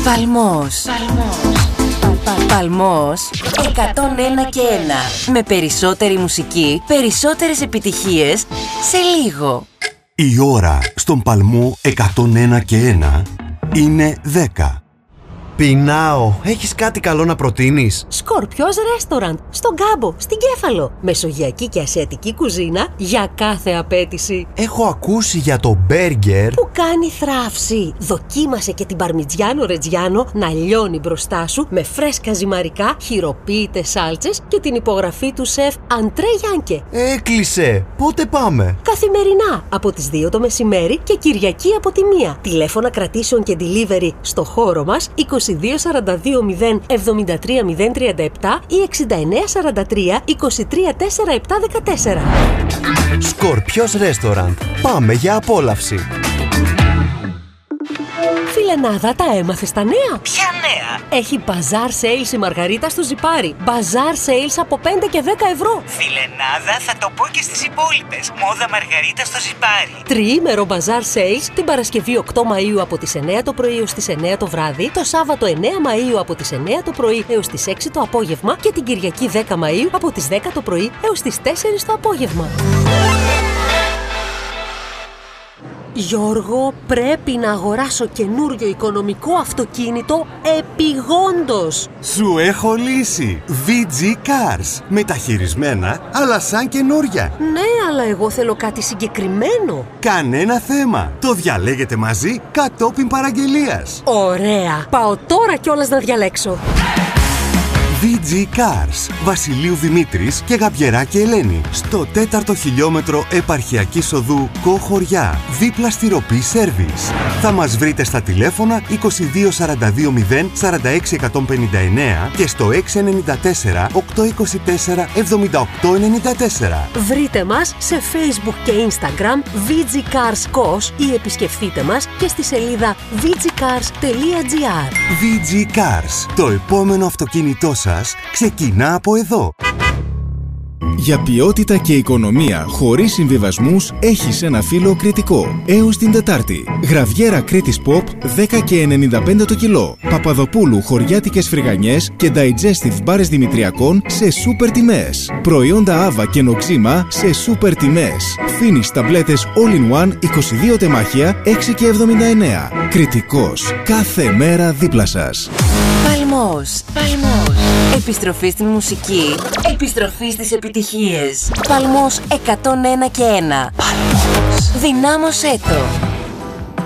Παλμός. Παλμός 101 και 1. Με περισσότερη μουσική, περισσότερες επιτυχίες σε λίγο. Η ώρα στον Παλμό 101 και 1 είναι 10. Πεινάω. Έχεις κάτι καλό να προτείνεις? Σκορπιός Restaurant, στον Κάμπο, στην Κέφαλο. Μεσογειακή και ασιατική κουζίνα για κάθε απέτηση. Έχω ακούσει για το μπέργκερ Που κάνει θράψη. Δοκίμασε και την παρμιτζιάνο ρετζιάνο να λιώνει μπροστά σου με φρέσκα ζυμαρικά, χειροποίητες σάλτσες και την υπογραφή του σεφ Αντρέ Γιάνκε. Έκλεισε. Πότε πάμε? Καθημερινά από τις 2 το μεσημέρι και Κυριακή από τη 1. Τηλέφωνα κρατήσεων και delivery στο χώρο μας 22 42 0 73 037 ή 69 43 23 4 7 14. Σκορπιός Restaurant. Πάμε για απόλαυση. Φιλενάδα, τα έμαθες τα νέα? Ποια νέα? Έχει Bazaar Sales η Μαργαρίτα στο Ζιπάρι. Bazaar Sales από 5 και 10 ευρώ. Φιλενάδα, θα το πω και στις υπόλοιπες. Μόδα Μαργαρίτα στο Ζιπάρι. Τριήμερο Bazaar Sales την Παρασκευή 8 Μαΐου από τις 9 το πρωί έως τις 9 το βράδυ, το Σάββατο 9 Μαΐου από τις 9 το πρωί έως τις 6 το απόγευμα και την Κυριακή 10 Μαΐου από τις 10 το πρωί έως τις 4 το απόγευμα. Γιώργο, πρέπει να αγοράσω καινούριο οικονομικό αυτοκίνητο επιγόντως. Σου έχω λύση. VG Cars. Μεταχειρισμένα, αλλά σαν καινούρια. Ναι, αλλά εγώ θέλω κάτι συγκεκριμένο. Κανένα θέμα. Το διαλέγετε μαζί κατόπιν παραγγελίας. Ωραία. Πάω τώρα κιόλας να διαλέξω. VG Cars. Βασιλείου Δημήτρης και Γαμπιεράκη Ελένη. Στο 4ο χιλιόμετρο επαρχιακής οδού Κοχωριά. Δίπλα στη Ροπή Service. Θα μας βρείτε στα τηλέφωνα 22 42 0 46 159 και στο 694 824 78 94. Βρείτε μας σε Facebook και Instagram VG Cars Kos ή επισκεφτείτε μας και στη σελίδα vgcars.gr. VG Cars. Το επόμενο αυτοκίνητό σας ξεκινά από εδώ. Για ποιότητα και οικονομία χωρίς συμβιβασμούς έχεις ένα φύλλο Κρητικό. Έως την Τετάρτη. Γραβιέρα Κρήτης Pop 10 και 95 το κιλό. Παπαδοπούλου χωριάτικες φρυγανιές και digestive μπάρες Δημητριακών σε σούπερ τιμές. Προϊόντα Άβα και Νοξίμα σε σούπερ τιμές. Finish ταμπλέτες All-in-One 22 τεμάχια 6 και 79. Κρητικός. Κάθε μέρα δίπλα σας. Παλμός. Επιστροφή στην μουσική. Επιστροφή στις επιτυχίες. Παλμός 101 και 1. Παλμός. Δυνάμωσέ το.